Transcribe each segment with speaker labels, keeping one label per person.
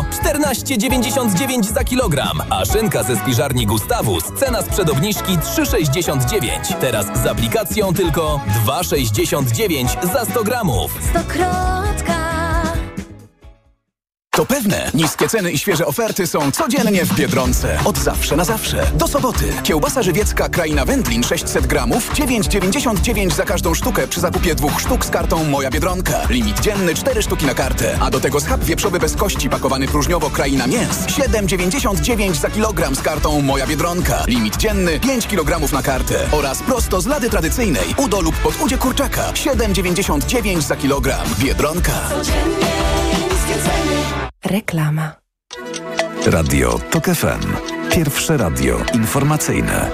Speaker 1: 14,99 za kilogram, a szynka ze spiżarni Gustawus cena sprzed obniżki 3,69. Teraz z aplikacją tylko 2,69 za 100 gramów.
Speaker 2: Stokrotka.
Speaker 3: To pewne. Niskie ceny i świeże oferty są codziennie w Biedronce. Od zawsze na zawsze. Do soboty. Kiełbasa żywiecka Kraina Wędlin 600 gramów 9,99 za każdą sztukę przy zakupie 2 sztuk z kartą Moja Biedronka. Limit dzienny 4 sztuki na kartę. A do tego schab wieprzowy bez kości pakowany próżniowo Kraina Mięs 7,99 za kilogram z kartą Moja Biedronka. Limit dzienny 5 kg na kartę. Oraz prosto z lady tradycyjnej udo lub podudzie kurczaka 7,99 za kilogram. Biedronka.
Speaker 2: Codziennie niskie ceny.
Speaker 4: Reklama.
Speaker 5: Radio TOK FM. Pierwsze radio informacyjne.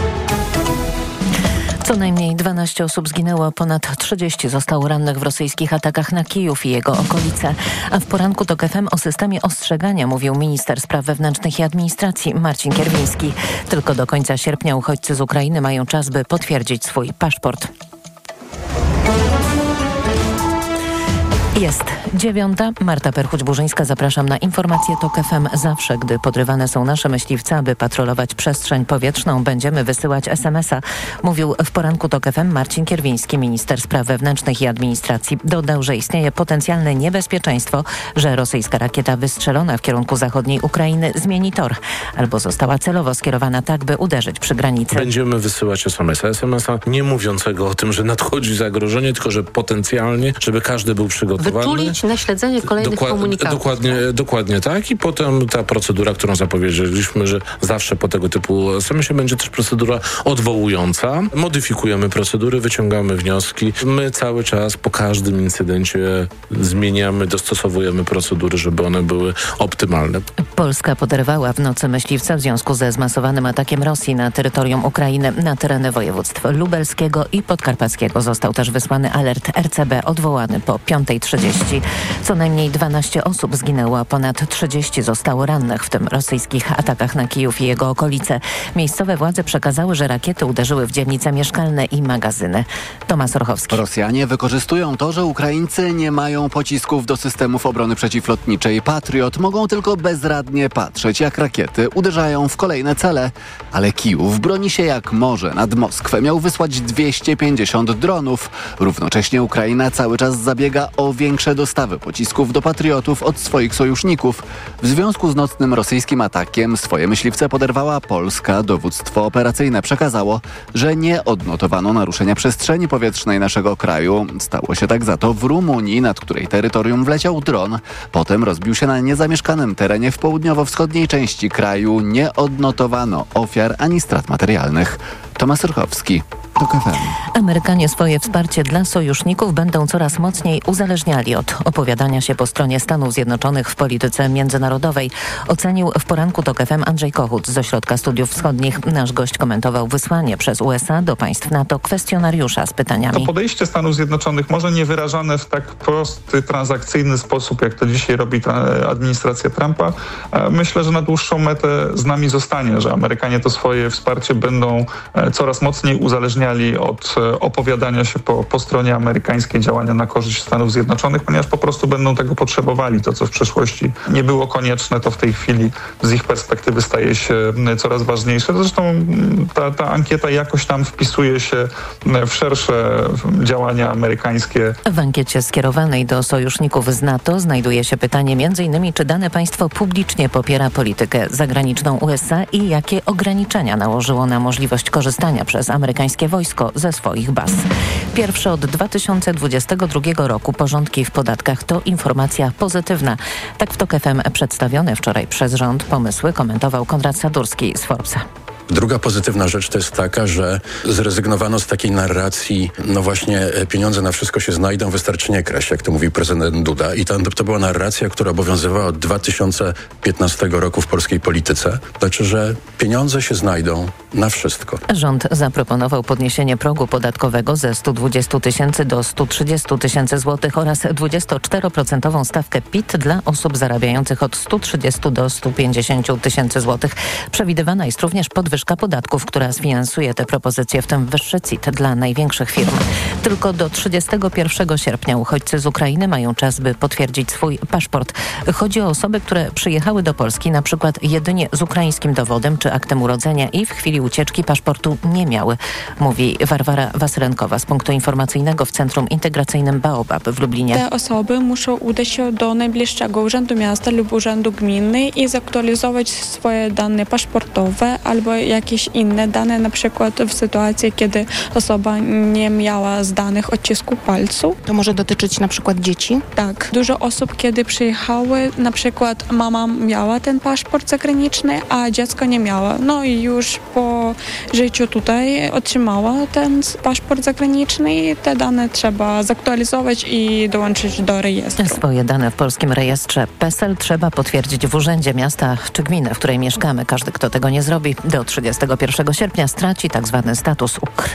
Speaker 4: Co najmniej 12 osób zginęło, ponad 30 zostało rannych w rosyjskich atakach na Kijów i jego okolice. A w poranku TOK FM o systemie ostrzegania mówił minister spraw wewnętrznych i administracji Marcin Kierwiński. Tylko do końca sierpnia uchodźcy z Ukrainy mają czas, by potwierdzić swój paszport. Jest 9:00. Marta Perchuć-Burzyńska, zapraszam na informacje TOK FM. Zawsze, gdy podrywane są nasze myśliwce, aby patrolować przestrzeń powietrzną, będziemy wysyłać SMS-a. Mówił w poranku TOK FM Marcin Kierwiński, minister spraw wewnętrznych i administracji. Dodał, że istnieje potencjalne niebezpieczeństwo, że rosyjska rakieta wystrzelona w kierunku zachodniej Ukrainy zmieni tor albo została celowo skierowana tak, by uderzyć przy granicy.
Speaker 6: Będziemy wysyłać SMS-a nie mówiącego o tym, że nadchodzi zagrożenie, tylko że potencjalnie, żeby każdy był przygotowany.
Speaker 7: Wytulić na śledzenie kolejnych komunikatów.
Speaker 6: Dokładnie tak. I potem ta procedura, którą zapowiedzieliśmy, że zawsze po tego typu SMS-ie będzie też procedura odwołująca. Modyfikujemy procedury, wyciągamy wnioski. My cały czas po każdym incydencie zmieniamy, dostosowujemy procedury, żeby one były optymalne.
Speaker 4: Polska poderwała w nocy myśliwca w związku ze zmasowanym atakiem Rosji na terytorium Ukrainy. Na tereny województw lubelskiego i podkarpackiego został też wysłany alert RCB odwołany po 5:30. Co najmniej 12 osób zginęło, a ponad 30 zostało rannych w tym rosyjskich atakach na Kijów i jego okolice. Miejscowe władze przekazały, że rakiety uderzyły w dzielnice mieszkalne i magazyny. Tomasz Orchowski.
Speaker 8: Rosjanie wykorzystują to, że Ukraińcy nie mają pocisków do systemów obrony przeciwlotniczej Patriot. Mogą tylko bezradnie patrzeć, jak rakiety uderzają w kolejne cele. Ale Kijów broni się jak może. Nad Moskwę miał wysłać 250 dronów. Równocześnie Ukraina cały czas zabiega o większe dostawy pocisków do Patriotów od swoich sojuszników. W związku z nocnym rosyjskim atakiem swoje myśliwce poderwała Polska. Dowództwo operacyjne przekazało, że nie odnotowano naruszenia przestrzeni powietrznej naszego kraju. Stało się tak za to w Rumunii, nad której terytorium wleciał dron. Potem rozbił się na niezamieszkanym terenie w południowo-wschodniej części kraju. Nie odnotowano ofiar ani strat materialnych. Tomasz Orchowski.
Speaker 4: Amerykanie swoje wsparcie dla sojuszników będą coraz mocniej uzależniali od opowiadania się po stronie Stanów Zjednoczonych w polityce międzynarodowej. Ocenił w poranku TOK FM Andrzej Kochut z Ośrodka Studiów Wschodnich. Nasz gość komentował wysłanie przez USA do państw NATO kwestionariusza z pytaniami.
Speaker 9: To podejście Stanów Zjednoczonych może nie wyrażane w tak prosty, transakcyjny sposób, jak to dzisiaj robi ta administracja Trumpa. Myślę, że na dłuższą metę z nami zostanie, że Amerykanie to swoje wsparcie będą coraz mocniej uzależniali od opowiadania się po stronie amerykańskiej, działania na korzyść Stanów Zjednoczonych, ponieważ po prostu będą tego potrzebowali. To, co w przeszłości nie było konieczne, to w tej chwili z ich perspektywy staje się coraz ważniejsze. Zresztą ta ankieta jakoś tam wpisuje się w szersze działania amerykańskie.
Speaker 4: W ankiecie skierowanej do sojuszników z NATO znajduje się pytanie m.in. czy dane państwo publicznie popiera politykę zagraniczną USA i jakie ograniczenia nałożyło na możliwość korzystania przez amerykańskie wojsko ze swoich baz. Pierwsze od 2022 roku porządki w podatkach to informacja pozytywna. Tak w TOK FM przedstawione wczoraj przez rząd pomysły komentował Konrad Sadurski z Forbesa.
Speaker 10: Druga pozytywna rzecz to jest taka, że zrezygnowano z takiej narracji, no właśnie pieniądze na wszystko się znajdą, wystarczy nie kraść, jak to mówił prezydent Duda. I to była narracja, która obowiązywała od 2015 roku w polskiej polityce. Znaczy, że pieniądze się znajdą na wszystko.
Speaker 4: Rząd zaproponował podniesienie progu podatkowego ze 120 tysięcy do 130 tysięcy złotych oraz 24% stawkę PIT dla osób zarabiających od 130 do 150 tysięcy złotych. Przewidywana jest również podwyżka podwyżka podatków, która sfinansuje te propozycje, w tym wyższy CIT dla największych firm. Tylko do 31 sierpnia uchodźcy z Ukrainy mają czas, by potwierdzić swój paszport. Chodzi o osoby, które przyjechały do Polski na przykład jedynie z ukraińskim dowodem czy aktem urodzenia i w chwili ucieczki paszportu nie miały, mówi Warwara Wasrenkowa z punktu informacyjnego w Centrum Integracyjnym Baobab w Lublinie.
Speaker 11: Te osoby muszą udać się do najbliższego urzędu miasta lub urzędu gminy i zaktualizować swoje dane paszportowe albo jakieś inne dane, na przykład w sytuacji, kiedy osoba nie miała zdanych odcisków palców.
Speaker 12: To może dotyczyć na przykład dzieci?
Speaker 11: Tak. Dużo osób, kiedy przyjechały, na przykład mama miała ten paszport zagraniczny, a dziecko nie miała. No i już po życiu tutaj otrzymała ten paszport zagraniczny i te dane trzeba zaktualizować i dołączyć do rejestru.
Speaker 4: Swoje dane w polskim rejestrze PESEL trzeba potwierdzić w urzędzie miasta czy gminy, w której mieszkamy. Każdy, kto tego nie zrobi, do 31 sierpnia straci tzw. status UKR.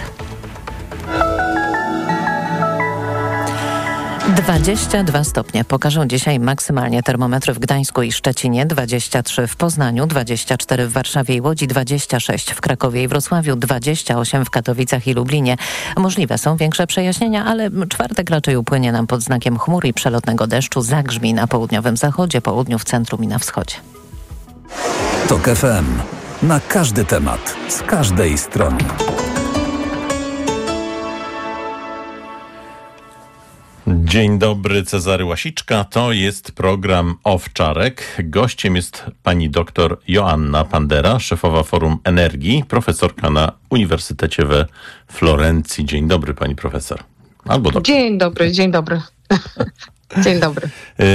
Speaker 4: 22 stopnie pokażą dzisiaj maksymalnie termometry w Gdańsku i Szczecinie, 23 w Poznaniu, 24 w Warszawie i Łodzi, 26 w Krakowie i Wrocławiu, 28 w Katowicach i Lublinie. Możliwe są większe przejaśnienia, ale czwartek raczej upłynie nam pod znakiem chmur i przelotnego deszczu. Zagrzmi na południowym zachodzie, południu, w centrum i na wschodzie.
Speaker 5: TOK FM. Na każdy temat, z każdej strony.
Speaker 13: Dzień dobry, Cezary Łasiczka. To jest program Owczarek. Gościem jest pani doktor Joanna Pandera, szefowa Forum Energii, profesorka na Uniwersytecie we Florencji. Dzień dobry, pani profesor. Albo doktor.
Speaker 7: Dzień dobry. Dzień dobry.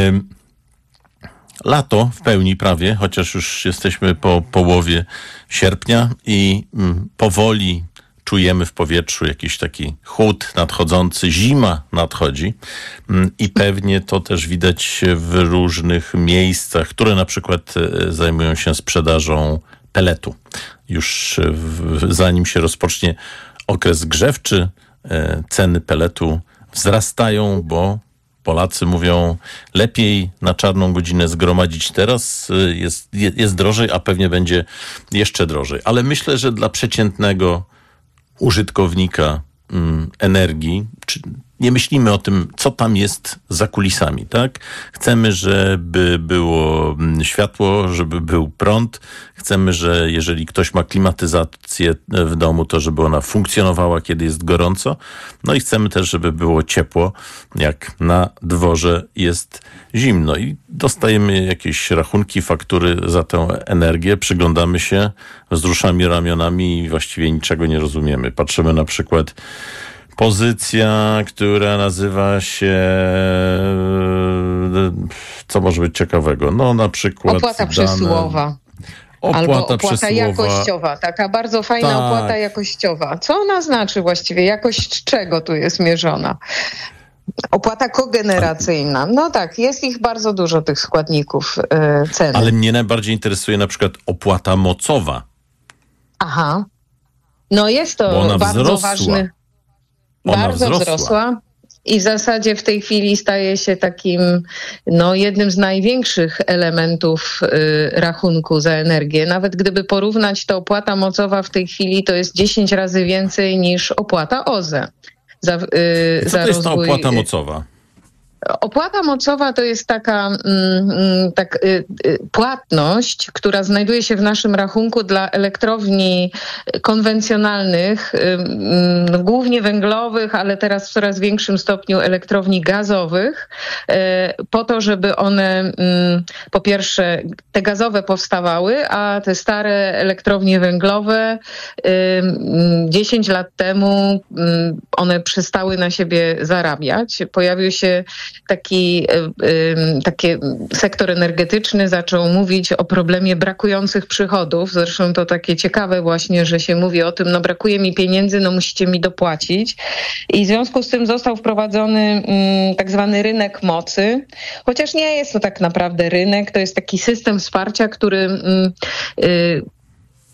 Speaker 13: Lato w pełni prawie, chociaż już jesteśmy po połowie sierpnia i powoli czujemy w powietrzu jakiś taki chłód nadchodzący, zima nadchodzi i pewnie to też widać w różnych miejscach, które na przykład zajmują się sprzedażą peletu. Już zanim się rozpocznie okres grzewczy, ceny peletu wzrastają, bo Polacy mówią, lepiej na czarną godzinę zgromadzić teraz, jest drożej, a pewnie będzie jeszcze drożej. Ale myślę, że dla przeciętnego użytkownika energii, nie myślimy o tym, co tam jest za kulisami, tak? Chcemy, żeby było światło, żeby był prąd. Chcemy, że jeżeli ktoś ma klimatyzację w domu, to żeby ona funkcjonowała, kiedy jest gorąco. No i chcemy też, żeby było ciepło, jak na dworze jest zimno. I dostajemy jakieś rachunki, faktury za tę energię, przyglądamy się, wzruszamy ramionami i właściwie niczego nie rozumiemy. Patrzymy na przykład pozycja, która nazywa się, co może być ciekawego? No na przykład
Speaker 7: opłata przesyłowa. Albo opłata jakościowa. Taka bardzo fajna opłata jakościowa. Co ona znaczy właściwie? Jakość czego tu jest mierzona? Opłata kogeneracyjna. No tak, jest ich bardzo dużo, tych składników ceny.
Speaker 13: Ale mnie najbardziej interesuje na przykład opłata mocowa.
Speaker 7: Aha. No jest to bardzo ważny. Bardzo wzrosła i w zasadzie w tej chwili staje się takim jednym z największych elementów rachunku za energię. Nawet gdyby porównać, to opłata mocowa w tej chwili to jest 10 razy więcej niż opłata OZE.
Speaker 13: Co to jest ta opłata mocowa?
Speaker 7: Opłata mocowa to jest taka płatność, która znajduje się w naszym rachunku dla elektrowni konwencjonalnych, głównie węglowych, ale teraz w coraz większym stopniu elektrowni gazowych, po to, żeby one po pierwsze te gazowe powstawały, a te stare elektrownie węglowe 10 lat temu one przestały na siebie zarabiać. Pojawił się taki sektor energetyczny zaczął mówić o problemie brakujących przychodów. Zresztą to takie ciekawe właśnie, że się mówi o tym, brakuje mi pieniędzy, musicie mi dopłacić. I w związku z tym został wprowadzony tak zwany rynek mocy, chociaż nie jest to tak naprawdę rynek, to jest taki system wsparcia, który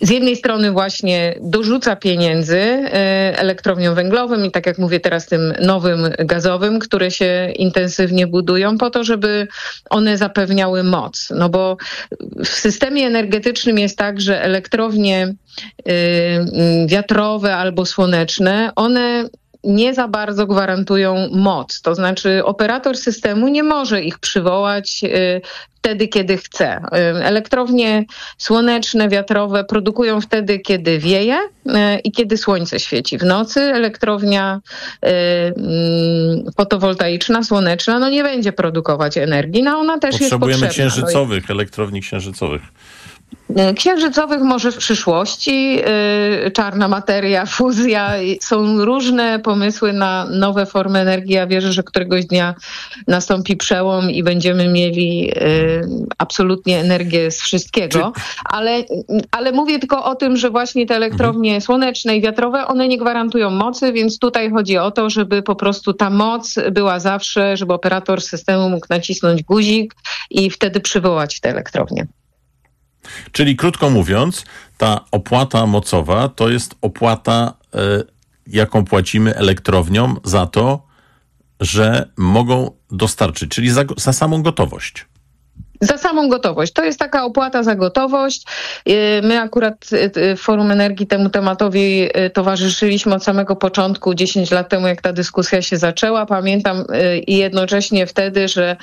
Speaker 7: z jednej strony właśnie dorzuca pieniędzy elektrowniom węglowym i tak jak mówię teraz tym nowym gazowym, które się intensywnie budują po to, żeby one zapewniały moc. No bo w systemie energetycznym jest tak, że elektrownie wiatrowe albo słoneczne, one nie za bardzo gwarantują moc. To znaczy operator systemu nie może ich przywołać wtedy, kiedy chce. Elektrownie słoneczne, wiatrowe produkują wtedy, kiedy wieje i kiedy słońce świeci. W nocy elektrownia fotowoltaiczna, słoneczna, no nie będzie produkować energii. No ona też jest potrzebna.
Speaker 13: Potrzebujemy księżycowych, elektrowni księżycowych.
Speaker 7: Księżycowych może w przyszłości, czarna materia, fuzja, są różne pomysły na nowe formy energii. Ja wierzę, że któregoś dnia nastąpi przełom i będziemy mieli absolutnie energię z wszystkiego, ale mówię tylko o tym, że właśnie te elektrownie słoneczne i wiatrowe, one nie gwarantują mocy, więc tutaj chodzi o to, żeby po prostu ta moc była zawsze, żeby operator systemu mógł nacisnąć guzik i wtedy przywołać te elektrownie.
Speaker 13: Czyli krótko mówiąc, ta opłata mocowa to jest opłata, jaką płacimy elektrowniom za to, że mogą dostarczyć, czyli za samą gotowość.
Speaker 7: Za samą gotowość. To jest taka opłata za gotowość. My akurat w Forum Energii temu tematowi towarzyszyliśmy od samego początku, 10 lat temu, jak ta dyskusja się zaczęła. Pamiętam i jednocześnie wtedy, że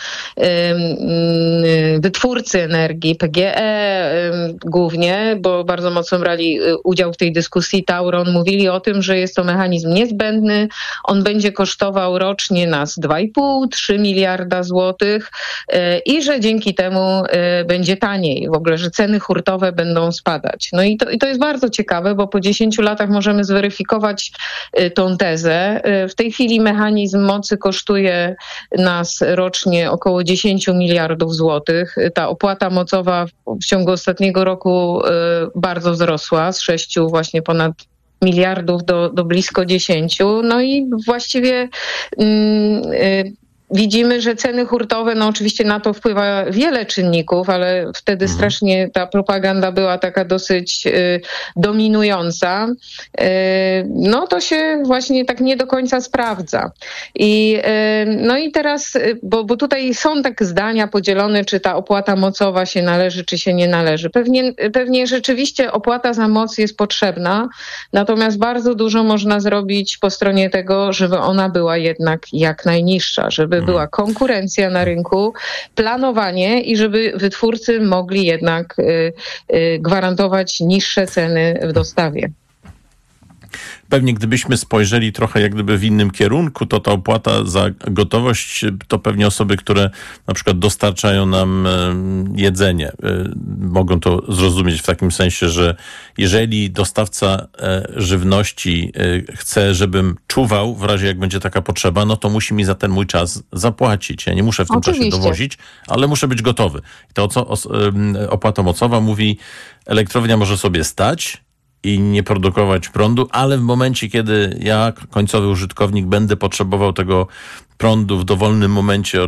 Speaker 7: wytwórcy energii, PGE głównie, bo bardzo mocno brali udział w tej dyskusji, Tauron, mówili o tym, że jest to mechanizm niezbędny. On będzie kosztował rocznie nas 2,5-3 miliarda złotych i że dzięki temu będzie taniej, w ogóle, że ceny hurtowe będą spadać. No i to jest bardzo ciekawe, bo po 10 latach możemy zweryfikować tą tezę. W tej chwili mechanizm mocy kosztuje nas rocznie około 10 miliardów złotych. Ta opłata mocowa w ciągu ostatniego roku bardzo wzrosła, z 6 właśnie ponad miliardów do blisko 10. No i właściwie widzimy, że ceny hurtowe, no oczywiście na to wpływa wiele czynników, ale wtedy strasznie ta propaganda była taka dosyć dominująca. No to się właśnie tak nie do końca sprawdza. No i teraz, bo tutaj są tak zdania podzielone, czy ta opłata mocowa się należy, czy się nie należy. Pewnie rzeczywiście opłata za moc jest potrzebna, natomiast bardzo dużo można zrobić po stronie tego, żeby ona była jednak jak najniższa, żeby była konkurencja na rynku, planowanie i żeby wytwórcy mogli jednak gwarantować niższe ceny w dostawie.
Speaker 13: Pewnie gdybyśmy spojrzeli trochę jak gdyby w innym kierunku, to ta opłata za gotowość to pewnie osoby, które na przykład dostarczają nam jedzenie. Mogą to zrozumieć w takim sensie, że jeżeli dostawca żywności chce, żebym czuwał w razie jak będzie taka potrzeba, no to musi mi za ten mój czas zapłacić. Ja nie muszę w tym czasie dowozić, ale muszę być gotowy. I ta opłata mocowa mówi, elektrownia może sobie stać i nie produkować prądu, ale w momencie, kiedy ja, końcowy użytkownik, będę potrzebował tego prądu w dowolnym momencie o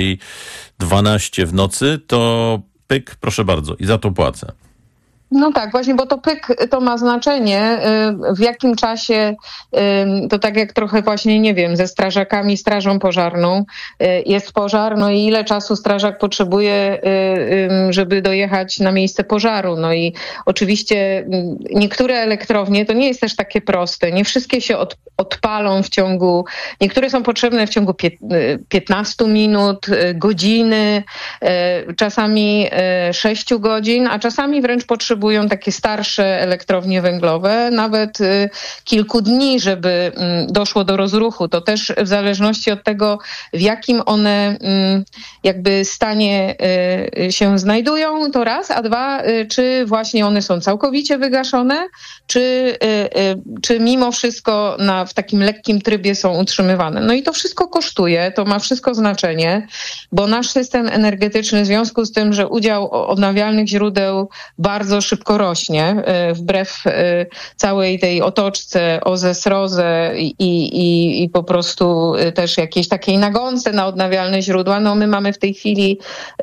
Speaker 13: 3:12 w nocy, to pyk, proszę bardzo, i za to płacę.
Speaker 7: No tak, właśnie, bo to pyk to ma znaczenie, w jakim czasie, to tak jak trochę właśnie, nie wiem, ze strażakami, strażą pożarną, jest pożar, no i ile czasu strażak potrzebuje, żeby dojechać na miejsce pożaru. No i oczywiście niektóre elektrownie, to nie jest też takie proste, nie wszystkie się odpalą w ciągu, niektóre są potrzebne w ciągu 15 minut, godziny, czasami 6 godzin, a czasami wręcz potrzebują takie starsze elektrownie węglowe, nawet kilku dni, żeby doszło do rozruchu. To też w zależności od tego, w jakim one jakby stanie się znajdują, to raz, a dwa, czy właśnie one są całkowicie wygaszone, czy mimo wszystko w takim lekkim trybie są utrzymywane. No i to wszystko kosztuje, to ma wszystko znaczenie, bo nasz system energetyczny w związku z tym, że udział odnawialnych źródeł bardzo szybko szybko rośnie, wbrew całej tej otoczce OZE, SROZE i po prostu też jakiejś takiej nagonce na odnawialne źródła. No my mamy w tej chwili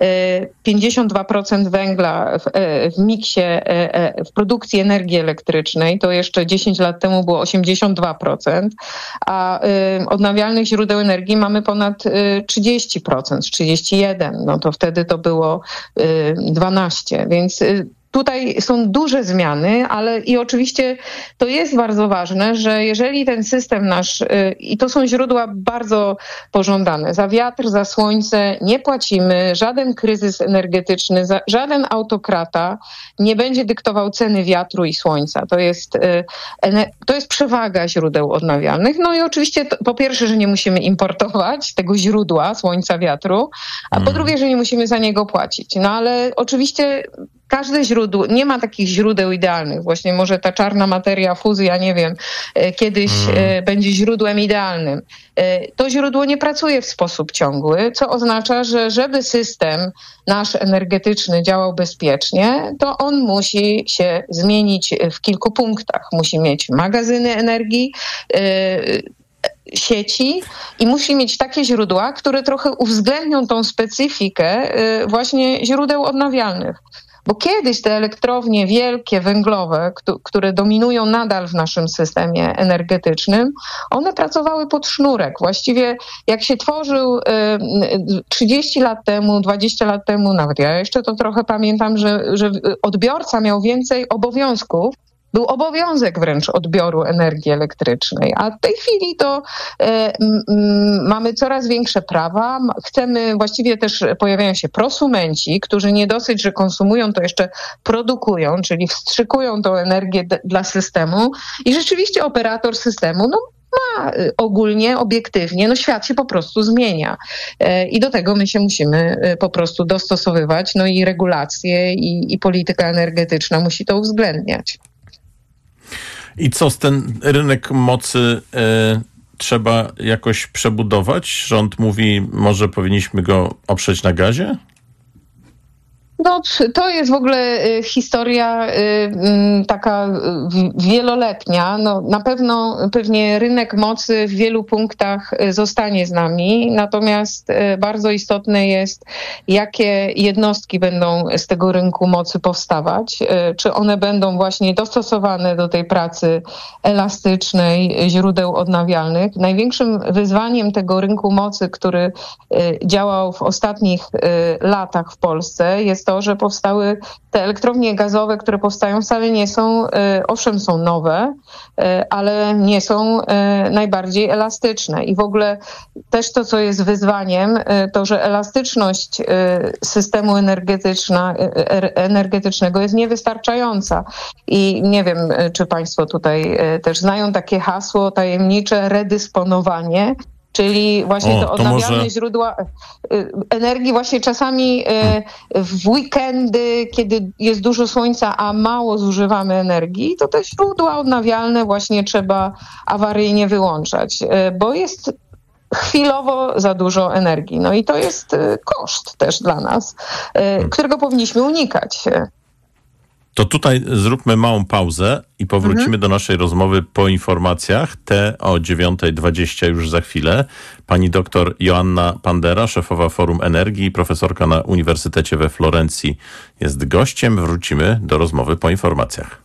Speaker 7: 52% węgla w miksie, w produkcji energii elektrycznej. To jeszcze 10 lat temu było 82%, a odnawialnych źródeł energii mamy ponad 30%, 31%. No to wtedy to było 12%, więc tutaj są duże zmiany, ale i oczywiście to jest bardzo ważne, że jeżeli ten system nasz, i to są źródła bardzo pożądane, za wiatr, za słońce nie płacimy, żaden kryzys energetyczny, żaden autokrata nie będzie dyktował ceny wiatru i słońca. To jest przewaga źródeł odnawialnych. No i oczywiście po pierwsze, że nie musimy importować tego źródła słońca, wiatru, a po drugie, że nie musimy za niego płacić. No ale oczywiście każde źródło, nie ma takich źródeł idealnych. Właśnie może ta czarna materia, fuzja, nie wiem, kiedyś będzie źródłem idealnym. To źródło nie pracuje w sposób ciągły, co oznacza, że żeby system nasz energetyczny działał bezpiecznie, to on musi się zmienić w kilku punktach. Musi mieć magazyny energii, sieci i musi mieć takie źródła, które trochę uwzględnią tą specyfikę właśnie źródeł odnawialnych. Bo kiedyś te elektrownie wielkie, węglowe, które dominują nadal w naszym systemie energetycznym, one pracowały pod sznurek. Właściwie jak się tworzył 30 lat temu, 20 lat temu, nawet ja jeszcze to trochę pamiętam, że odbiorca miał więcej obowiązków. Był obowiązek wręcz odbioru energii elektrycznej, a w tej chwili to mamy coraz większe prawa. Właściwie też pojawiają się prosumenci, którzy nie dosyć, że konsumują, to jeszcze produkują, czyli wstrzykują tą energię dla systemu i rzeczywiście operator systemu ma ogólnie, obiektywnie, świat się po prostu zmienia. I do tego my się musimy po prostu dostosowywać, i regulacje i polityka energetyczna musi to uwzględniać.
Speaker 13: I co, ten rynek mocy trzeba jakoś przebudować? Rząd mówi, może powinniśmy go oprzeć na gazie?
Speaker 7: To jest w ogóle historia taka wieloletnia. Na pewnie rynek mocy w wielu punktach zostanie z nami, natomiast bardzo istotne jest, jakie jednostki będą z tego rynku mocy powstawać. Czy one będą właśnie dostosowane do tej pracy elastycznej, źródeł odnawialnych. Największym wyzwaniem tego rynku mocy, który działał w ostatnich latach w Polsce, jest to, że powstały te elektrownie gazowe, które powstają, wcale nie są, owszem, są nowe, ale nie są najbardziej elastyczne. I w ogóle też to, co jest wyzwaniem, to, że elastyczność systemu energetycznego jest niewystarczająca. I nie wiem, czy Państwo tutaj też znają takie hasło tajemnicze redysponowanie, czyli właśnie to odnawialne źródła energii właśnie czasami w weekendy, kiedy jest dużo słońca, a mało zużywamy energii, to te źródła odnawialne właśnie trzeba awaryjnie wyłączać, bo jest chwilowo za dużo energii. I to jest koszt też dla nas, którego powinniśmy unikać.
Speaker 13: To tutaj zróbmy małą pauzę i powrócimy do naszej rozmowy po informacjach. Te o 9:20 już za chwilę. Pani doktor Joanna Pandera, szefowa Forum Energii i profesorka na Uniwersytecie we Florencji jest gościem. Wrócimy do rozmowy po informacjach.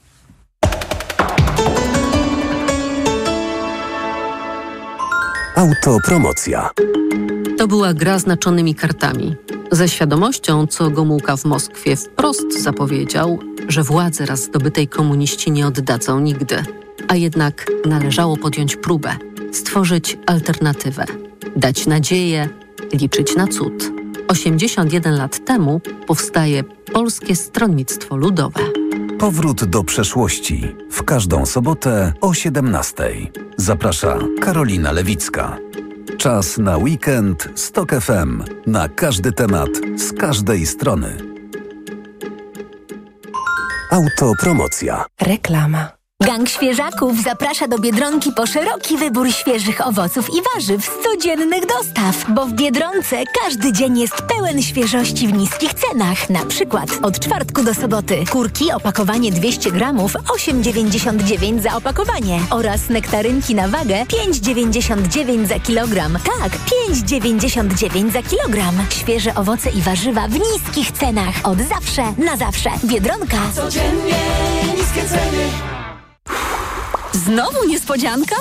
Speaker 14: Autopromocja.
Speaker 15: To była gra znaczonymi kartami. Ze świadomością, co Gomułka w Moskwie wprost zapowiedział, że władzy raz zdobytej komuniści nie oddadzą nigdy. A jednak należało podjąć próbę, stworzyć alternatywę, dać nadzieję, liczyć na cud. 81 lat temu powstaje Polskie Stronnictwo Ludowe.
Speaker 14: Powrót do przeszłości. W każdą sobotę o 17:00. Zaprasza Karolina Lewicka. Czas na weekend z TOK FM. Na każdy temat, z każdej strony. Autopromocja.
Speaker 16: Reklama. Gang Świeżaków zaprasza do Biedronki po szeroki wybór świeżych owoców i warzyw z codziennych dostaw, bo w Biedronce każdy dzień jest pełen świeżości w niskich cenach. Na przykład od czwartku do soboty kurki opakowanie 200 gramów 8,99 za opakowanie oraz nektarynki na wagę 5,99 za kilogram. Tak, 5,99 za kilogram. Świeże owoce i warzywa w niskich cenach. Od zawsze, na zawsze. Biedronka.
Speaker 2: Codziennie niskie ceny.
Speaker 17: Znowu niespodzianka?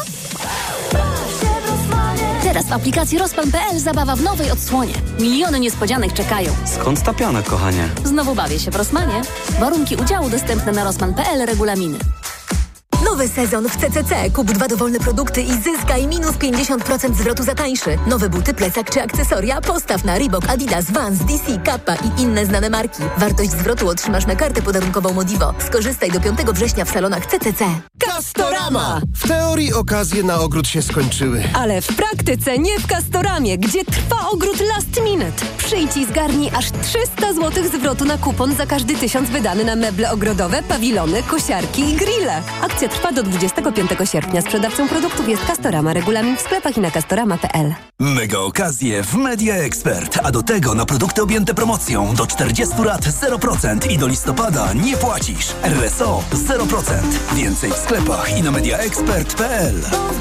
Speaker 17: Teraz w aplikacji Rospan.pl zabawa w nowej odsłonie. Miliony niespodzianek czekają.
Speaker 18: Skąd ta piana, kochanie?
Speaker 17: Znowu bawię się w Rossmanie. Warunki udziału dostępne na Rospan.pl, regulaminy.
Speaker 16: Nowy sezon w CCC. Kup 2 dowolne produkty i zyskaj minus 50% zwrotu za tańszy. Nowe buty, plecak czy akcesoria postaw na Reebok, Adidas, Vans, DC, Kappa i inne znane marki. Wartość zwrotu otrzymasz na kartę podarunkową Modivo. Skorzystaj do 5 września w salonach CCC.
Speaker 19: Castorama! W teorii okazje na ogród się skończyły.
Speaker 17: Ale w praktyce nie w Castoramie, gdzie trwa ogród last minute. Przyjdź i zgarnij aż 300 zł zwrotu na kupon za każdy 1000 wydany na meble ogrodowe, pawilony, kosiarki i grille. Akcja trwa do 25 sierpnia. Sprzedawcą produktów jest Castorama. Regulamin w sklepach i na castorama.pl.
Speaker 20: Mega okazje w Media Expert, a do tego na produkty objęte promocją do 40 lat 0% i do listopada nie płacisz. RSO 0%. Więcej w sklepach i na mediaexpert.pl.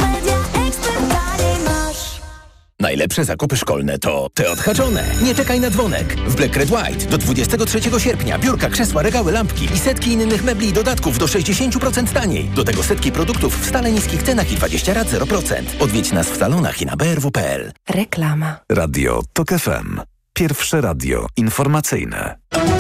Speaker 21: Najlepsze zakupy szkolne to te odhaczone. Nie czekaj na dzwonek. W Black Red White do 23 sierpnia biurka, krzesła, regały, lampki i setki innych mebli i dodatków do 60% taniej. Do tego setki produktów w stale niskich cenach i 20 lat 0%. Odwiedź nas w salonach i na brw.pl.
Speaker 17: Reklama.
Speaker 14: Radio TOK FM. Pierwsze radio informacyjne.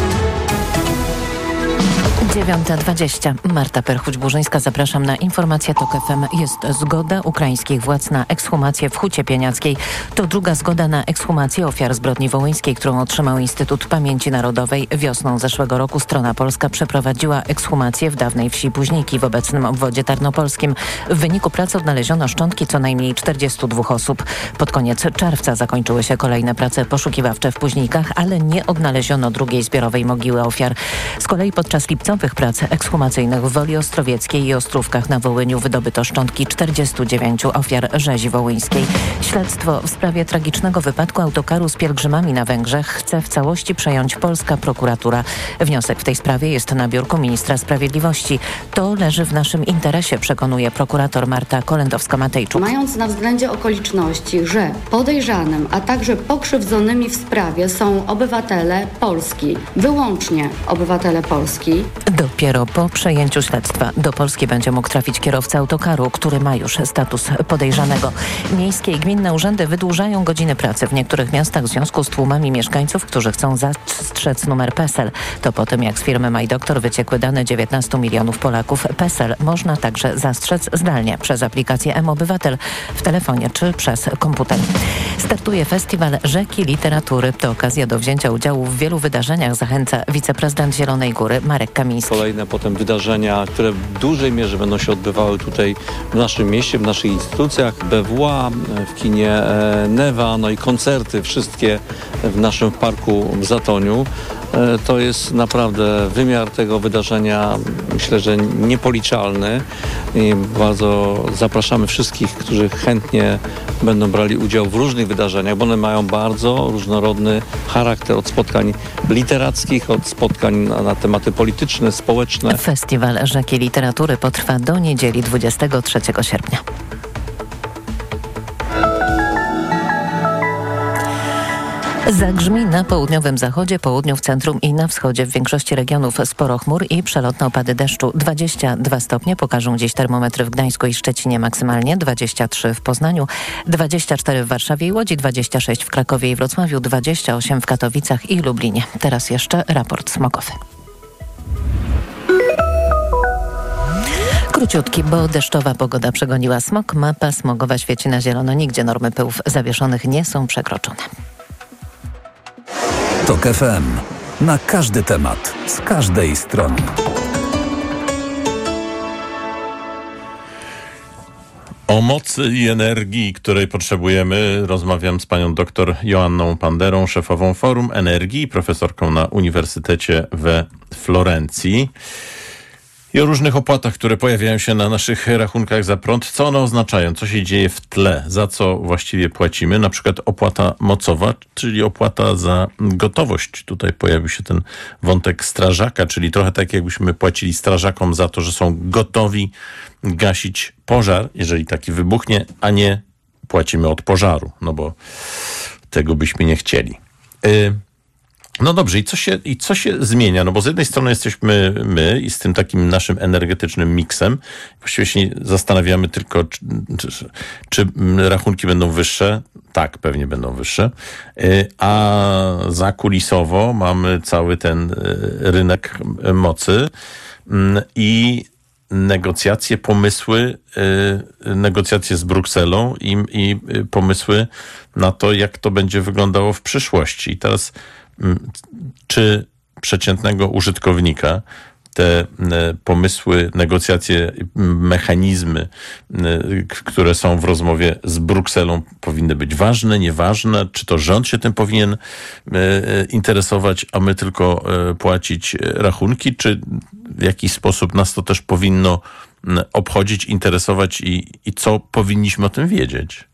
Speaker 4: 9:20. Marta Perchuć-Burzyńska, zapraszam na informację TOK FM. Jest zgoda ukraińskich władz na ekshumację w Hucie Pieniackiej. To druga zgoda na ekshumację ofiar zbrodni wołyńskiej, którą otrzymał Instytut Pamięci Narodowej. Wiosną zeszłego roku strona polska przeprowadziła ekshumację w dawnej wsi Późniki w obecnym obwodzie tarnopolskim. W wyniku pracy odnaleziono szczątki co najmniej 42 osób. Pod koniec czerwca zakończyły się kolejne prace poszukiwawcze w Późnikach, ale nie odnaleziono drugiej zbiorowej mogiły ofiar. Z kolei podczas lipcowych prac ekshumacyjnych w Woli Ostrowieckiej i Ostrówkach na Wołyniu wydobyto szczątki 49 ofiar rzezi wołyńskiej. Śledztwo w sprawie tragicznego wypadku autokaru z pielgrzymami na Węgrzech chce w całości przejąć polska prokuratura. Wniosek w tej sprawie jest na biurku ministra sprawiedliwości. To leży w naszym interesie, przekonuje prokurator Marta Kolędowska-Matejczuk.
Speaker 22: Mając na względzie okoliczności, że podejrzanym, a także pokrzywdzonymi w sprawie są obywatele Polski, wyłącznie obywatele Polski,
Speaker 4: dopiero po przejęciu śledztwa do Polski będzie mógł trafić kierowca autokaru, który ma już status podejrzanego. Miejskie i gminne urzędy wydłużają godziny pracy w niektórych miastach w związku z tłumami mieszkańców, którzy chcą zastrzec numer PESEL. To po tym, jak z firmy MyDoktor wyciekły dane 19 milionów Polaków. PESEL można także zastrzec zdalnie przez aplikację mObywatel w telefonie czy przez komputer. Startuje festiwal Rzeki Literatury. To okazja do wzięcia udziału w wielu wydarzeniach, zachęca wiceprezydent Zielonej Góry Marek Kamiński.
Speaker 23: Kolejne potem wydarzenia, które w dużej mierze będą się odbywały tutaj w naszym mieście, w naszych instytucjach, BWA, w kinie Newa, no i koncerty wszystkie w naszym parku w Zatoniu. To jest naprawdę wymiar tego wydarzenia, myślę, że niepoliczalny. I bardzo zapraszamy wszystkich, którzy chętnie będą brali udział w różnych wydarzeniach, bo one mają bardzo różnorodny charakter, od spotkań literackich, od spotkań na tematy polityczne, społeczne.
Speaker 4: Festiwal Rzeki Literatury potrwa do niedzieli 23 sierpnia. Zagrzmi na południowym zachodzie, południu, w centrum i na wschodzie. W większości regionów sporo chmur i przelotne opady deszczu. 22 stopnie pokażą dziś termometry w Gdańsku i Szczecinie maksymalnie, 23 w Poznaniu, 24 w Warszawie i Łodzi, 26 w Krakowie i Wrocławiu, 28 w Katowicach i Lublinie. Teraz jeszcze raport smogowy. Króciutki, bo deszczowa pogoda przegoniła smog. Mapa smogowa świeci na zielono. Nigdzie normy pyłów zawieszonych nie są przekroczone.
Speaker 14: TOK FM. Na każdy temat, z każdej strony.
Speaker 13: O mocy i energii, której potrzebujemy, rozmawiam z panią dr Joanną Panderą, szefową Forum Energii, profesorką na Uniwersytecie we Florencji. i o różnych opłatach, które pojawiają się na naszych rachunkach za prąd. Co one oznaczają? Co się dzieje w tle? Za co właściwie płacimy? Na przykład opłata mocowa, czyli opłata za gotowość. Tutaj pojawił się ten wątek strażaka, czyli trochę tak jakbyśmy płacili strażakom za to, że są gotowi gasić pożar, jeżeli taki wybuchnie, a nie płacimy od pożaru, no bo tego byśmy nie chcieli. No dobrze, i co się zmienia? No bo z jednej strony jesteśmy my i z tym takim naszym energetycznym miksem. Właściwie się zastanawiamy tylko, czy rachunki będą wyższe. Tak, pewnie będą wyższe. A zakulisowo mamy cały ten rynek mocy i negocjacje, pomysły, negocjacje z Brukselą i pomysły na to, jak to będzie wyglądało w przyszłości. I teraz czy przeciętnego użytkownika te pomysły, negocjacje, mechanizmy, które są w rozmowie z Brukselą, powinny być ważne, nieważne? Czy to rząd się tym powinien interesować, a my tylko płacić rachunki? Czy w jakiś sposób nas to też powinno obchodzić, interesować i co powinniśmy o tym wiedzieć?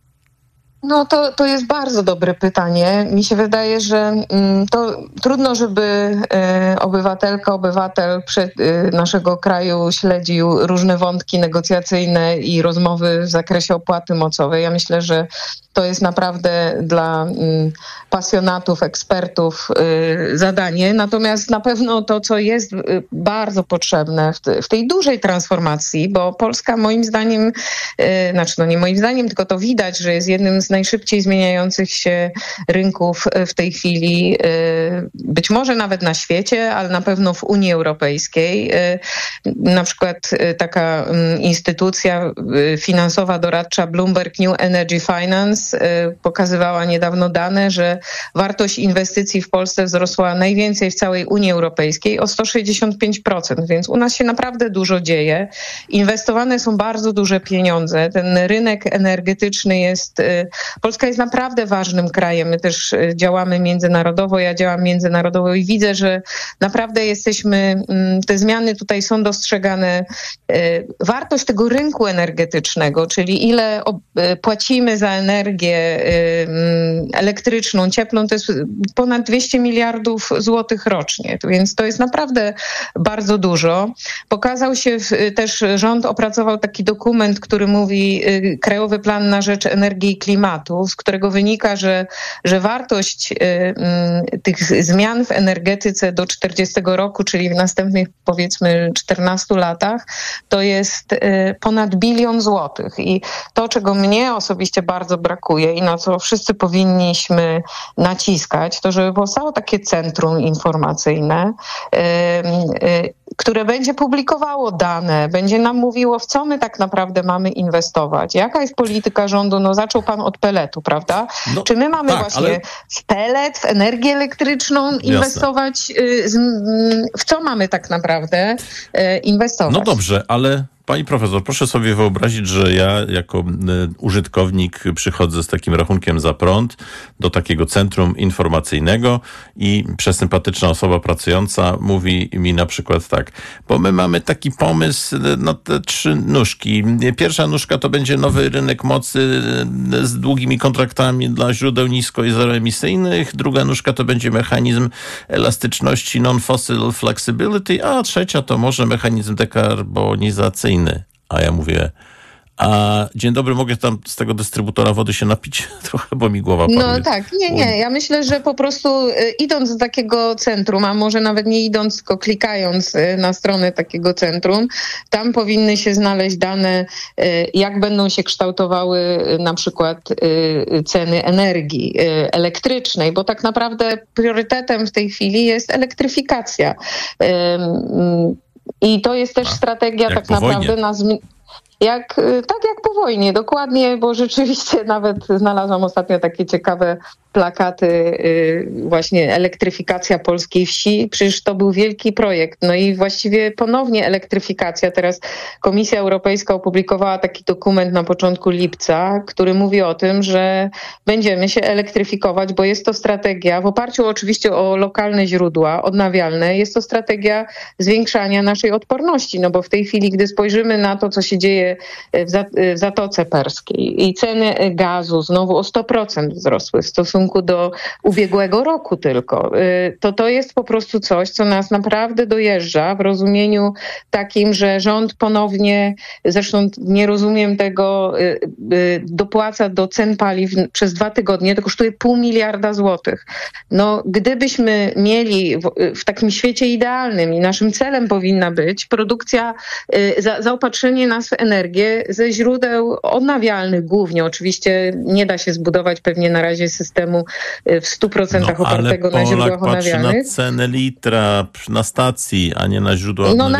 Speaker 7: No to jest bardzo dobre pytanie. Mi się wydaje, że to trudno, żeby obywatel naszego kraju śledził różne wątki negocjacyjne i rozmowy w zakresie opłaty mocowej. Ja myślę, że to jest naprawdę dla pasjonatów, ekspertów zadanie. Natomiast na pewno to, co jest bardzo potrzebne w tej dużej transformacji, bo Polska moim zdaniem, nie moim zdaniem, tylko to widać, że jest jednym z najszybciej zmieniających się rynków w tej chwili, być może nawet na świecie, ale na pewno w Unii Europejskiej. Na przykład taka instytucja finansowa doradcza Bloomberg New Energy Finance pokazywała niedawno dane, że wartość inwestycji w Polsce wzrosła najwięcej w całej Unii Europejskiej o 165%, więc u nas się naprawdę dużo dzieje. Inwestowane są bardzo duże pieniądze. Ten rynek energetyczny Polska jest naprawdę ważnym krajem. My też działamy międzynarodowo, ja działam międzynarodowo i widzę, że naprawdę te zmiany tutaj są dostrzegane. Wartość tego rynku energetycznego, czyli ile płacimy za energię elektryczną, cieplną, to jest ponad 200 miliardów złotych rocznie, więc to jest naprawdę bardzo dużo. Pokazał się też, rząd opracował taki dokument, który mówi Krajowy Plan na rzecz Energii i Klimatu, z którego wynika, że wartość tych zmian w energetyce do 40 roku, czyli w następnych powiedzmy 14 latach, to jest ponad 1 bilion złotych. I to, czego mnie osobiście bardzo brakuje i na co wszyscy powinniśmy naciskać, to żeby powstało takie centrum informacyjne, które będzie publikowało dane, będzie nam mówiło, w co my tak naprawdę mamy inwestować. Jaka jest polityka rządu? No zaczął pan od peletu, prawda? No, czy my mamy w pelet, w energię elektryczną inwestować? W co mamy tak naprawdę inwestować?
Speaker 13: No dobrze, ale pani profesor, proszę sobie wyobrazić, że ja jako użytkownik przychodzę z takim rachunkiem za prąd do takiego centrum informacyjnego i przesympatyczna osoba pracująca mówi mi na przykład tak, bo my mamy taki pomysł na te 3 nóżki. Pierwsza nóżka to będzie nowy rynek mocy z długimi kontraktami dla źródeł nisko i zeroemisyjnych. Druga nóżka to będzie mechanizm elastyczności non-fossil flexibility, a trzecia to może mechanizm dekarbonizacyjny. A ja mówię, dzień dobry, mogę tam z tego dystrybutora wody się napić? Trochę, bo mi głowa paruje.
Speaker 7: No tak, nie. Ja myślę, że po prostu idąc do takiego centrum, a może nawet nie idąc, tylko klikając na stronę takiego centrum, tam powinny się znaleźć dane, jak będą się kształtowały na przykład ceny energii elektrycznej, bo tak naprawdę priorytetem w tej chwili jest elektryfikacja. I to jest też strategia tak naprawdę tak jak po wojnie, dokładnie, bo rzeczywiście nawet znalazłam ostatnio takie ciekawe plakaty właśnie elektryfikacja polskiej wsi. Przecież to był wielki projekt. No i właściwie ponownie elektryfikacja. Teraz Komisja Europejska opublikowała taki dokument na początku lipca, który mówi o tym, że będziemy się elektryfikować, bo jest to strategia, w oparciu oczywiście o lokalne źródła odnawialne, jest to strategia zwiększania naszej odporności, no bo w tej chwili, gdy spojrzymy na to, co się dzieje w Zatoce Perskiej i ceny gazu znowu o 100% wzrosły w stosunku do ubiegłego roku tylko, to jest po prostu coś, co nas naprawdę dojeżdża w rozumieniu takim, że rząd ponownie, zresztą nie rozumiem tego, dopłaca do cen paliw przez 2 tygodnie, to kosztuje 0,5 miliarda złotych. No, gdybyśmy mieli w takim świecie idealnym i naszym celem powinna być produkcja, zaopatrzenie nas w energię ze źródeł odnawialnych głównie. Oczywiście nie da się zbudować pewnie na razie systemu w 100% opartego na źródłach odnawialnych.
Speaker 13: Na cenę litra na stacji, a nie na źródła odnawialne.
Speaker 7: No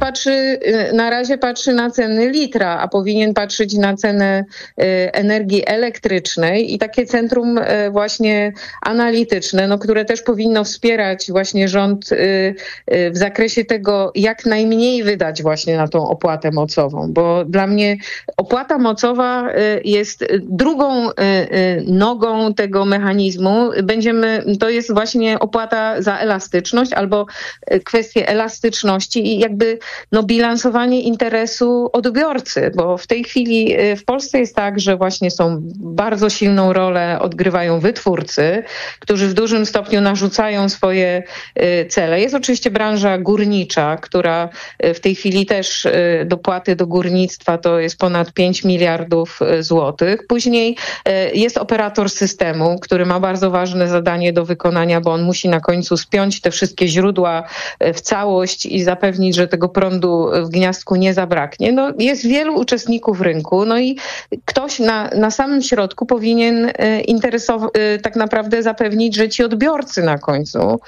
Speaker 7: na razie patrzy na ceny litra, a powinien patrzeć na cenę energii elektrycznej i takie centrum właśnie analityczne, no, które też powinno wspierać właśnie rząd w zakresie tego, jak najmniej wydać właśnie na tą opłatę mocową, bo dla mnie opłata mocowa jest drugą nogą tego mechanizmu. To jest właśnie opłata za elastyczność albo kwestie elastyczności i jakby bilansowanie interesu odbiorcy, bo w tej chwili w Polsce jest tak, że właśnie bardzo silną rolę odgrywają wytwórcy, którzy w dużym stopniu narzucają swoje cele. Jest oczywiście branża górnicza, która w tej chwili też dopłaty do górnictwa to jest ponad 5 miliardów złotych. Później jest operator systemu, który ma bardzo ważne zadanie do wykonania, bo on musi na końcu spiąć te wszystkie źródła w całość i zapewnić, że tego prądu w Gniazdku nie zabraknie. No, jest wielu uczestników rynku, no i ktoś na samym środku powinien tak naprawdę zapewnić, że ci odbiorcy na końcu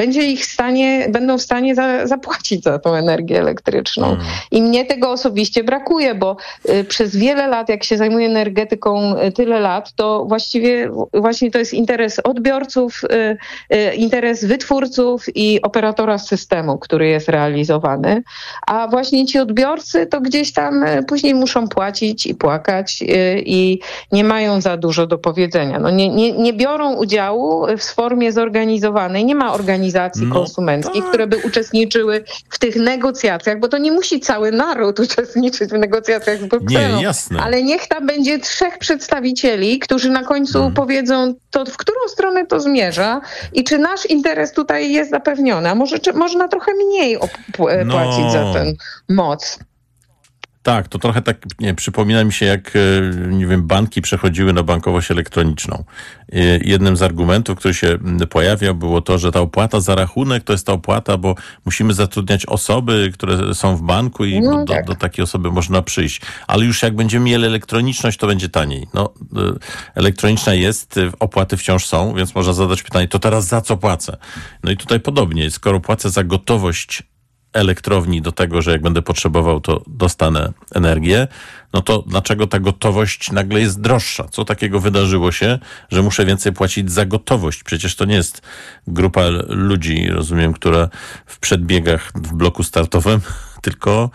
Speaker 7: będą w stanie zapłacić za tą energię elektryczną. I mnie tego osobiście brakuje, bo przez wiele lat, jak się zajmuję energetyką tyle lat, to właśnie to jest interes odbiorców, interes wytwórców i operatora systemu, który jest realizowany. A właśnie ci odbiorcy to gdzieś tam później muszą płacić i płakać i nie mają za dużo do powiedzenia. No nie biorą udziału w formie zorganizowanej. Nie ma organizacji konsumenckich, które by uczestniczyły w tych negocjacjach, bo to nie musi cały naród uczestniczyć w negocjacjach z Brukselą.
Speaker 13: Nie, jasne.
Speaker 7: Ale niech tam będzie 3 przedstawicieli, którzy na końcu powiedzą, to w którą stronę to zmierza i czy nasz interes tutaj jest zapewniony. A może można trochę mniej płacić za tę moc.
Speaker 13: Tak, to trochę tak, przypomina mi się, jak, banki przechodziły na bankowość elektroniczną. Jednym z argumentów, który się pojawiał, było to, że ta opłata za rachunek to jest ta opłata, bo musimy zatrudniać osoby, które są w banku i do takiej osoby można przyjść. Ale już jak będziemy mieli elektroniczność, to będzie taniej. Elektroniczna jest, opłaty wciąż są, więc można zadać pytanie, to teraz za co płacę? No i tutaj podobnie, skoro płacę za gotowość elektrowni do tego, że jak będę potrzebował, to dostanę energię, no to dlaczego ta gotowość nagle jest droższa? Co takiego wydarzyło się, że muszę więcej płacić za gotowość? Przecież to nie jest grupa ludzi, rozumiem, która w przedbiegach w bloku startowym, tylko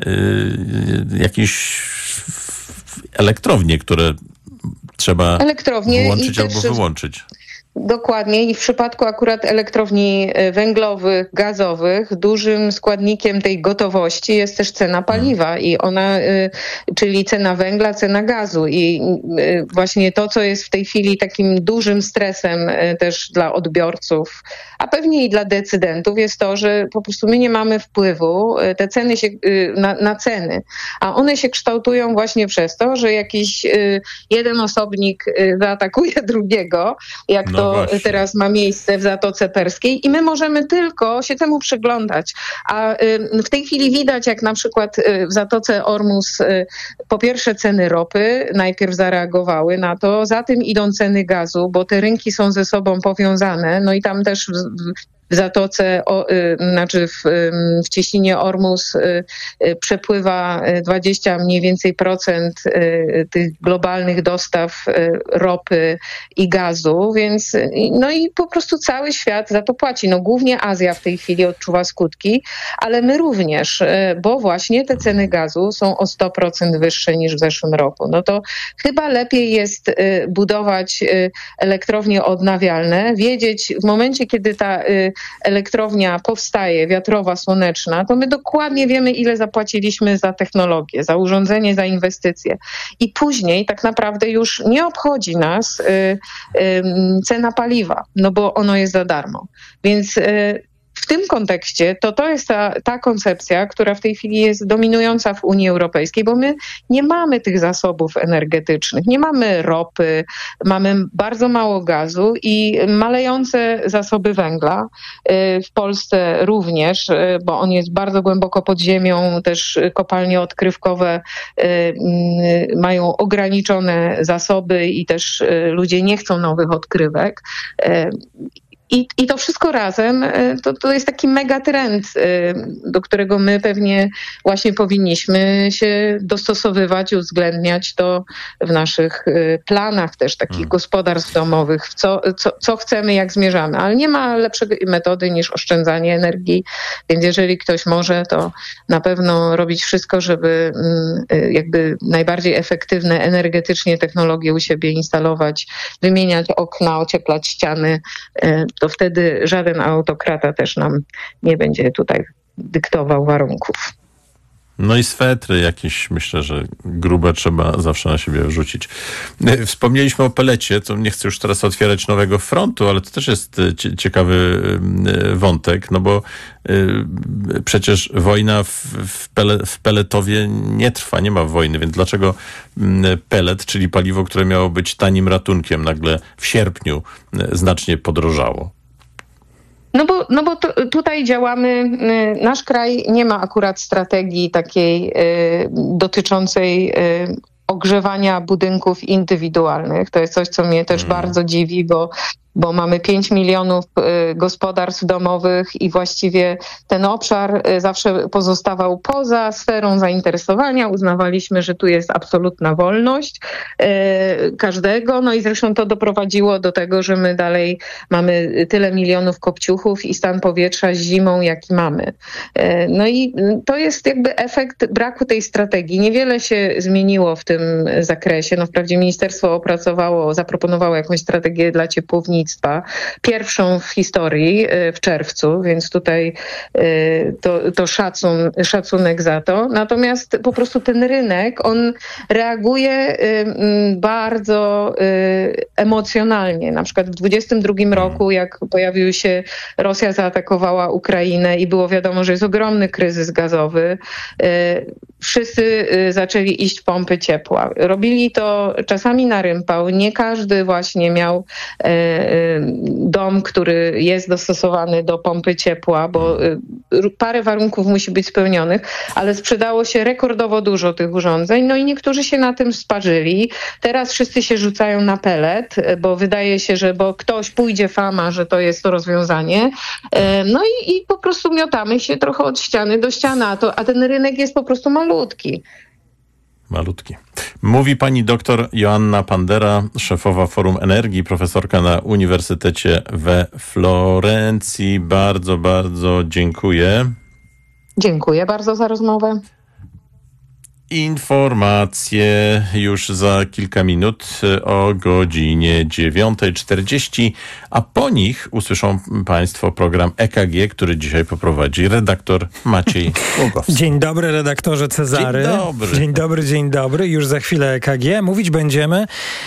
Speaker 13: jakieś elektrownie, które trzeba włączyć albo wyłączyć.
Speaker 7: Dokładnie i w przypadku akurat elektrowni węglowych, gazowych, dużym składnikiem tej gotowości jest też cena paliwa i ona, czyli cena węgla, cena gazu i właśnie to, co jest w tej chwili takim dużym stresem też dla odbiorców, a pewnie i dla decydentów, jest to, że po prostu my nie mamy wpływu te ceny na ceny, a one się kształtują właśnie przez to, że jakiś jeden osobnik zaatakuje drugiego, jak to teraz ma miejsce w Zatoce Perskiej i my możemy tylko się temu przyglądać. A w tej chwili widać, jak na przykład w Zatoce Ormus po pierwsze ceny ropy najpierw zareagowały na to, za tym idą ceny gazu, bo te rynki są ze sobą powiązane, no i tam też Zatoce, w cieśninie Ormus przepływa 20 mniej więcej procent tych globalnych dostaw ropy i gazu, więc no i po prostu cały świat za to płaci. No głównie Azja w tej chwili odczuwa skutki, ale my również, bo właśnie te ceny gazu są o 100% wyższe niż w zeszłym roku. No to chyba lepiej jest budować elektrownie odnawialne, wiedzieć w momencie, kiedy ta elektrownia powstaje, wiatrowa, słoneczna, to my dokładnie wiemy, ile zapłaciliśmy za technologię, za urządzenie, za inwestycje. I później tak naprawdę już nie obchodzi nas cena paliwa, no bo ono jest za darmo. Więc w tym kontekście to jest ta koncepcja, która w tej chwili jest dominująca w Unii Europejskiej, bo my nie mamy tych zasobów energetycznych, nie mamy ropy, mamy bardzo mało gazu i malejące zasoby węgla. W Polsce również, bo on jest bardzo głęboko pod ziemią, też kopalnie odkrywkowe mają ograniczone zasoby i też ludzie nie chcą nowych odkrywek. I to wszystko razem to jest taki megatrend, do którego my pewnie właśnie powinniśmy się dostosowywać, uwzględniać to w naszych planach też takich gospodarstw domowych, co chcemy, jak zmierzamy. Ale nie ma lepszej metody niż oszczędzanie energii, więc jeżeli ktoś może, to na pewno robić wszystko, żeby jakby najbardziej efektywne energetycznie technologie u siebie instalować, wymieniać okna, ocieplać ściany, to wtedy żaden autokrata też nam nie będzie tutaj dyktował warunków.
Speaker 13: No i swetry jakieś, myślę, że grube trzeba zawsze na siebie wrzucić. Wspomnieliśmy o pelecie, to nie chcę już teraz otwierać nowego frontu, ale to też jest ciekawy wątek, no bo przecież wojna w Peletowie nie trwa, nie ma wojny, więc dlaczego pelet, czyli paliwo, które miało być tanim ratunkiem, nagle w sierpniu znacznie podrożało?
Speaker 7: No bo tutaj działamy, nasz kraj nie ma akurat strategii takiej dotyczącej ogrzewania budynków indywidualnych. To jest coś, co mnie też bardzo dziwi, bo mamy 5 milionów gospodarstw domowych i właściwie ten obszar zawsze pozostawał poza sferą zainteresowania. Uznawaliśmy, że tu jest absolutna wolność każdego. No i zresztą to doprowadziło do tego, że my dalej mamy tyle milionów kopciuchów i stan powietrza zimą, jaki mamy. No i to jest jakby efekt braku tej strategii. Niewiele się zmieniło w tym zakresie. No wprawdzie ministerstwo zaproponowało jakąś strategię dla ciepłownictwa, pierwszą w historii w czerwcu, więc tutaj to szacunek za to. Natomiast po prostu ten rynek, on reaguje bardzo emocjonalnie. Na przykład w 2022 roku, jak Rosja zaatakowała Ukrainę i było wiadomo, że jest ogromny kryzys gazowy, wszyscy zaczęli iść w pompy ciepła. Robili to czasami na rympał. Nie każdy właśnie miał dom, który jest dostosowany do pompy ciepła, bo parę warunków musi być spełnionych, ale sprzedało się rekordowo dużo tych urządzeń, no i niektórzy się na tym sparzyli. Teraz wszyscy się rzucają na pelet, bo wydaje się, bo ktoś pójdzie fama, że to jest to rozwiązanie. No i po prostu miotamy się trochę od ściany do ściany, a ten rynek jest po prostu malutki.
Speaker 13: Mówi pani doktor Joanna Pandera, szefowa Forum Energii, profesorka na Uniwersytecie we Florencji. Bardzo, bardzo dziękuję.
Speaker 7: Dziękuję bardzo za rozmowę.
Speaker 13: Informacje już za kilka minut o godzinie 9:40, a po nich usłyszą państwo program EKG, który dzisiaj poprowadzi redaktor Maciej Łogowski.
Speaker 1: Dzień dobry, redaktorze Cezary. Dzień dobry. Już za chwilę EKG. Mówić będziemy,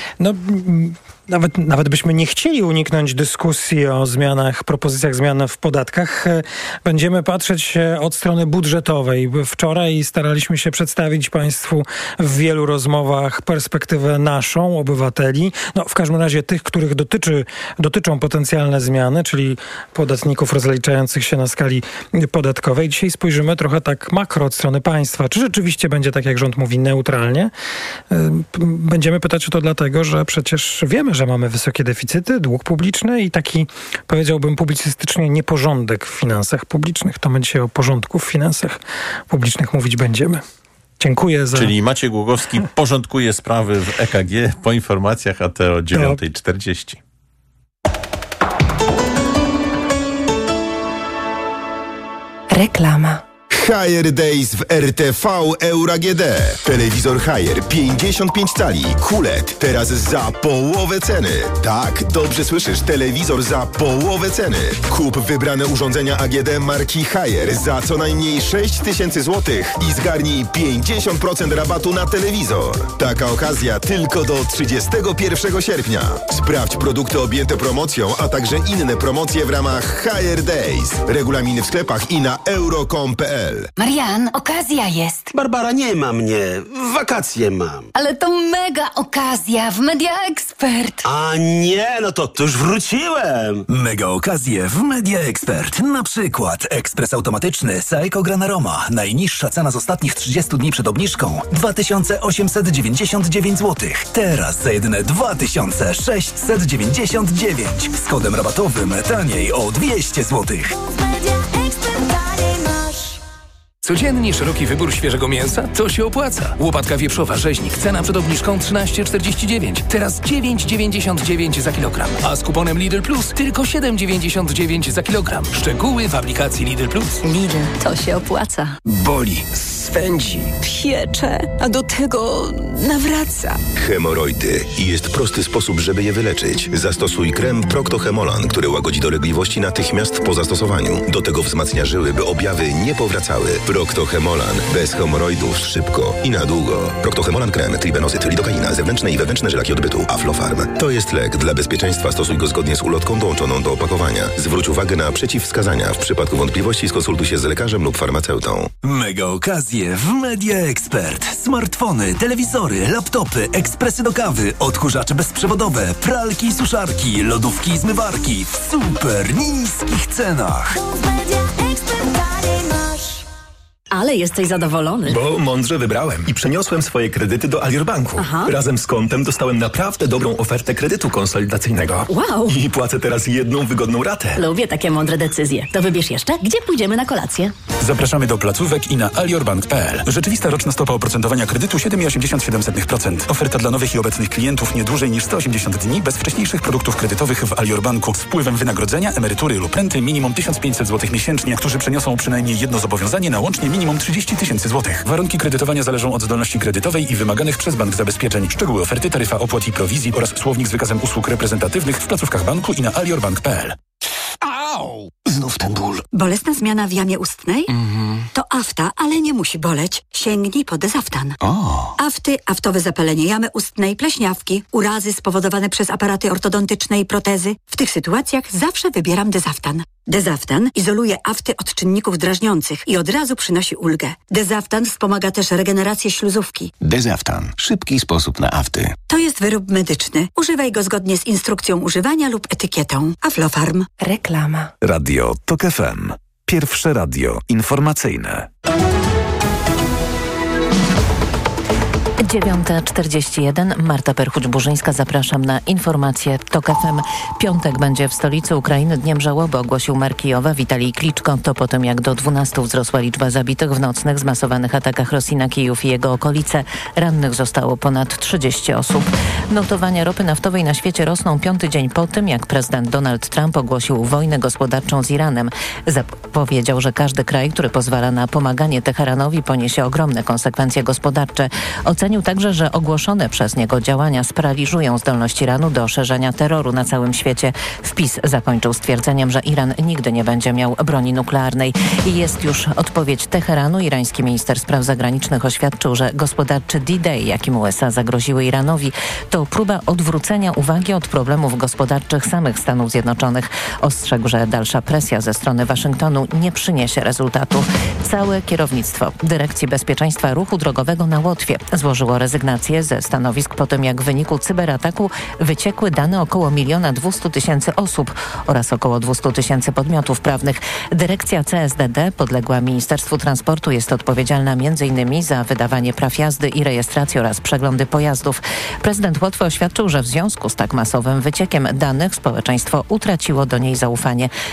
Speaker 1: Nawet byśmy nie chcieli uniknąć dyskusji o propozycjach zmian w podatkach. Będziemy patrzeć od strony budżetowej. Wczoraj staraliśmy się przedstawić państwu w wielu rozmowach perspektywę naszą, obywateli. W każdym razie tych, których dotyczą potencjalne zmiany, czyli podatników rozliczających się na skali podatkowej. Dzisiaj spojrzymy trochę tak makro od strony państwa. Czy rzeczywiście będzie tak, jak rząd mówi, neutralnie? Będziemy pytać o to dlatego, że przecież wiemy, że mamy wysokie deficyty, dług publiczny i taki, powiedziałbym publicystycznie, nieporządek w finansach publicznych. To my dzisiaj o porządku w finansach publicznych mówić będziemy. Dziękuję za...
Speaker 13: Czyli Maciej Głogowski porządkuje sprawy w EKG po informacjach, a te o 9:40.
Speaker 3: Reklama.
Speaker 19: Haier Days w RTV Euro AGD. Telewizor Haier 55 cali QLED teraz za połowę ceny. Tak, dobrze słyszysz, telewizor za połowę ceny. Kup wybrane urządzenia AGD marki Haier za co najmniej 6000 zł i zgarnij 50% rabatu na telewizor. Taka okazja tylko do 31 sierpnia. Sprawdź produkty objęte promocją, a także inne promocje w ramach Haier Days. Regulaminy w sklepach i na euro.com.pl.
Speaker 16: Marian, okazja jest.
Speaker 6: Barbara, nie ma mnie. Wakacje mam.
Speaker 16: Ale to mega okazja w Media Expert.
Speaker 6: A nie, no to już wróciłem.
Speaker 20: Mega okazje w Media Expert. Na przykład ekspres automatyczny Seiko Gran Aroma. Najniższa cena z ostatnich 30 dni przed obniżką 2899 zł. Teraz za jedyne 2699. Z kodem rabatowym taniej o 200 zł.
Speaker 3: Codziennie szeroki wybór świeżego mięsa? To się opłaca. Łopatka wieprzowa rzeźnik. Cena przed obniżką 13,49. Teraz 9,99 za kilogram. A z kuponem Lidl Plus tylko 7,99 za kilogram. Szczegóły w aplikacji Lidl Plus.
Speaker 12: Lidl, to się opłaca.
Speaker 3: Boli, swędzi,
Speaker 12: Piecze, a do tego nawraca.
Speaker 18: Hemoroidy. I jest prosty sposób, żeby je wyleczyć. Zastosuj krem Procto-Hemolan, który łagodzi dolegliwości natychmiast po zastosowaniu. Do tego wzmacnia żyły, by objawy nie powracały. Procto-Hemolan. Bez hemoroidów szybko i na długo. Procto-Hemolan krem, tribenozyt, lidokaina, zewnętrzne i wewnętrzne żelaki odbytu, Aflofarm. To jest lek. Dla bezpieczeństwa stosuj go zgodnie z ulotką dołączoną do opakowania. Zwróć uwagę na przeciwwskazania. W przypadku wątpliwości skonsultuj się z lekarzem lub farmaceutą.
Speaker 20: Mega okazje w Media Expert. Smartfony, telewizory, laptopy, ekspresy do kawy, odkurzacze bezprzewodowe, pralki i suszarki, lodówki i zmywarki w super niskich cenach.
Speaker 12: Ale jesteś zadowolony.
Speaker 24: Bo mądrze wybrałem i przeniosłem swoje kredyty do Alior Banku.
Speaker 12: Aha.
Speaker 24: Razem z kontem dostałem naprawdę dobrą ofertę kredytu konsolidacyjnego.
Speaker 12: Wow.
Speaker 24: I płacę teraz jedną wygodną ratę.
Speaker 12: Lubię takie mądre decyzje. To wybierz jeszcze, gdzie pójdziemy na kolację.
Speaker 25: Zapraszamy do placówek i na aliorbank.pl. Rzeczywista roczna stopa oprocentowania kredytu 7,87%. Oferta dla nowych i obecnych klientów nie dłużej niż 180 dni bez wcześniejszych produktów kredytowych w Alior Banku z wpływem wynagrodzenia, emerytury lub renty minimum 1500 zł miesięcznie, którzy przeniosą przynajmniej jedno zobowiązanie na łącznie minimum 30 000 złotych. Warunki kredytowania zależą od zdolności kredytowej i wymaganych przez bank zabezpieczeń. Szczegóły oferty, taryfa opłat i prowizji oraz słownik z wykazem usług reprezentatywnych w placówkach banku i na aliorbank.pl.
Speaker 20: Au! Znów ten ból.
Speaker 26: Bolesna zmiana w jamie ustnej? To afta, ale nie musi boleć. Sięgnij po Dezaftan. Afty, aftowe zapalenie jamy ustnej, pleśniawki, urazy spowodowane przez aparaty ortodontyczne i protezy. W tych sytuacjach zawsze wybieram Dezaftan. Dezaftan izoluje afty od czynników drażniących i od razu przynosi ulgę. Dezaftan wspomaga też regenerację śluzówki.
Speaker 18: Dezaftan. Szybki sposób na afty.
Speaker 26: To jest wyrób medyczny. Używaj go zgodnie z instrukcją używania lub etykietą. Aflofarm.
Speaker 3: Reklama.
Speaker 14: Radio TOK FM. Pierwsze radio informacyjne.
Speaker 4: 9:41. Marta Perchuć-Burzyńska. Zapraszam na informacje TOK FM. Piątek będzie w stolicy Ukrainy dniem żałoby, ogłosił mer Kijowa Witalij Kliczko. To po tym, jak do 12 wzrosła liczba zabitych w nocnych, zmasowanych atakach Rosji na Kijów i jego okolice. Rannych zostało ponad 30 osób. Notowania ropy naftowej na świecie rosną 5. dzień po tym, jak prezydent Donald Trump ogłosił wojnę gospodarczą z Iranem. Zapowiedział, że każdy kraj, który pozwala na pomaganie Teheranowi, poniesie ogromne konsekwencje gospodarcze. Ocenił także, że ogłoszone przez niego działania sparaliżują zdolność Iranu do szerzenia terroru na całym świecie. Wpis zakończył stwierdzeniem, że Iran nigdy nie będzie miał broni nuklearnej. I jest już odpowiedź Teheranu. Irański minister spraw zagranicznych oświadczył, że gospodarczy D-Day, jakim USA zagroziły Iranowi, to próba odwrócenia uwagi od problemów gospodarczych samych Stanów Zjednoczonych. Ostrzegł, że dalsza presja ze strony Waszyngtonu nie przyniesie rezultatu. Całe kierownictwo Dyrekcji Bezpieczeństwa Ruchu Drogowego na Łotwie złożyło złożyło rezygnację ze stanowisk po tym, jak w wyniku cyberataku wyciekły dane około 1 200 000 osób oraz około 200 000 podmiotów prawnych. Dyrekcja CSDD podległa Ministerstwu Transportu jest odpowiedzialna m.in. za wydawanie praw jazdy i rejestracji oraz przeglądy pojazdów. Prezydent Łotwy oświadczył, że w związku z tak masowym wyciekiem danych społeczeństwo utraciło do niej zaufanie.